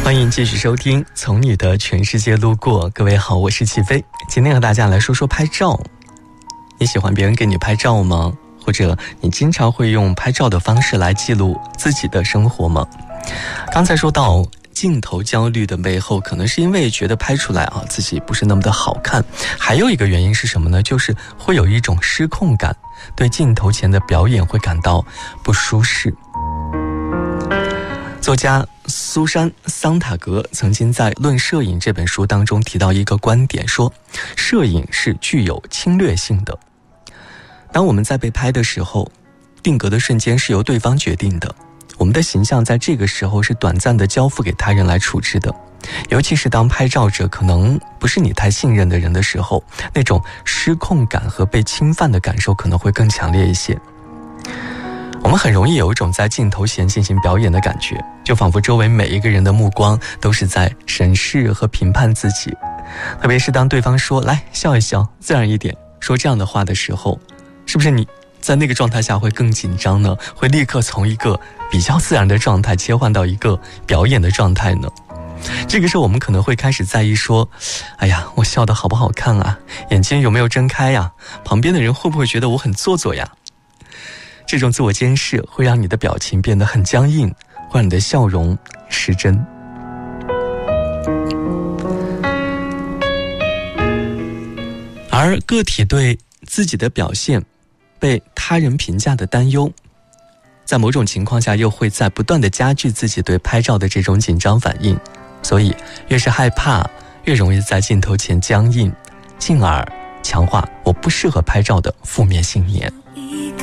欢迎继续收听《从你的全世界路过》。各位好，我是齐飞，今天和大家来说说拍照。你喜欢别人给你拍照吗？或者你经常会用拍照的方式来记录自己的生活吗？刚才说到镜头焦虑的背后，可能是因为觉得拍出来自己不是那么的好看，还有一个原因是什么呢？就是会有一种失控感，对镜头前的表演会感到不舒适。作家苏珊·桑塔格曾经在《论摄影》这本书当中提到一个观点，说摄影是具有侵略性的。当我们在被拍的时候，定格的瞬间是由对方决定的，我们的形象在这个时候是短暂的交付给他人来处置的。尤其是当拍照者可能不是你太信任的人的时候，那种失控感和被侵犯的感受可能会更强烈一些。我们很容易有一种在镜头前进行表演的感觉，就仿佛周围每一个人的目光都是在审视和评判自己。特别是当对方说来笑一笑，自然一点，说这样的话的时候，是不是你在那个状态下会更紧张呢？会立刻从一个比较自然的状态切换到一个表演的状态呢？这个时候我们可能会开始在意说，哎呀，我笑得好不好看啊？眼睛有没有睁开呀？旁边的人会不会觉得我很做作呀？这种自我监视会让你的表情变得很僵硬，会让你的笑容失真。而个体对自己的表现被他人评价的担忧，在某种情况下又会在不断地加剧自己对拍照的这种紧张反应，所以越是害怕，越容易在镜头前僵硬，进而强化我不适合拍照的负面信念。